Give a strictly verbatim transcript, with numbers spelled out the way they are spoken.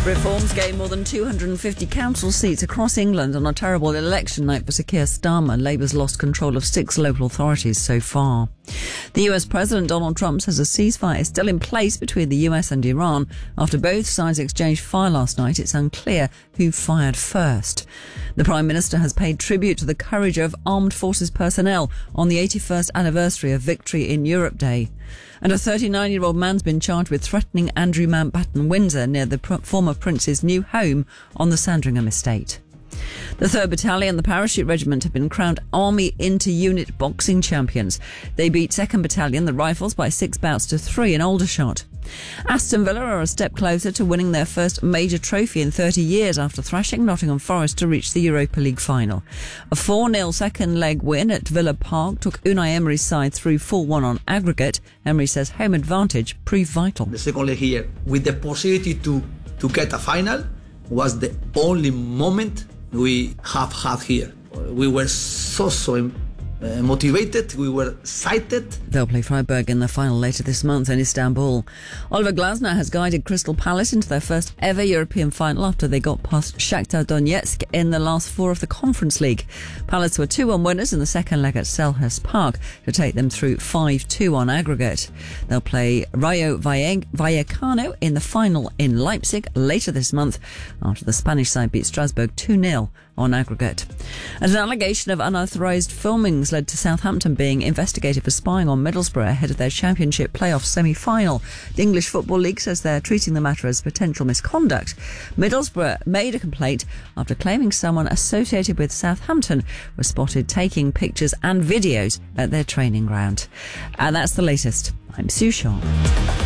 Reforms gained more than two hundred fifty council seats across England on a terrible election night for Sir Keir Starmer. Labour's lost control of six local authorities so far. The U S President Donald Trump says a ceasefire is still in place between the U S and Iran. After both sides exchanged fire last night, it's unclear who fired first. The Prime Minister has paid tribute to the courage of armed forces personnel on the eighty-first anniversary of Victory in Europe Day. And a thirty-nine-year-old man's been charged with threatening Andrew Mountbatten Windsor near the pr- former prince's new home on the Sandringham estate. The third Battalion, the Parachute Regiment, have been crowned Army Inter-Unit Boxing Champions. They beat second Battalion, the Rifles, by six bouts to three in Aldershot. Aston Villa are a step closer to winning their first major trophy in thirty years after thrashing Nottingham Forest to reach the Europa League final. A four nil second leg win at Villa Park took Unai Emery's side through four one on aggregate. Emery says home advantage proved vital. The second leg here, with the possibility to, to get a final, was the only moment we have had here. We were so, so uh, motivated. We were excited. They'll play Freiburg in the final later this month in Istanbul. Oliver Glasner has guided Crystal Palace into their first ever European final after they got past Shakhtar Donetsk in the last four of the Conference League. Palace were two one winners in the second leg at Selhurst Park to take them through five two on aggregate. They'll play Rayo Vallecano in the final in Leipzig later this month after the Spanish side beat Strasbourg two nil on aggregate. And an allegation of unauthorised filmings led to Southampton being investigated for spying on Middlesbrough ahead of their Championship playoff semi-final. The English Football League says they're treating the matter as potential misconduct. Middlesbrough made a complaint after claiming someone associated with Southampton was spotted taking pictures and videos at their training ground. And that's the latest. I'm Sue Shaw.